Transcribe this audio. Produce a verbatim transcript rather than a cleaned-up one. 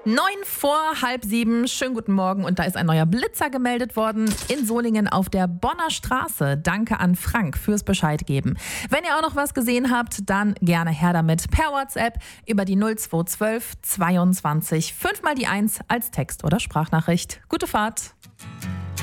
Neun vor halb sieben, schönen guten Morgen, und da ist ein neuer Blitzer gemeldet worden in Solingen auf der Bonner Straße. Danke an Frank fürs Bescheid geben. Wenn ihr auch noch was gesehen habt, dann gerne her damit per WhatsApp über die null zwei zwölf zweiundzwanzig fünf mal die eins als Text oder Sprachnachricht. Gute Fahrt!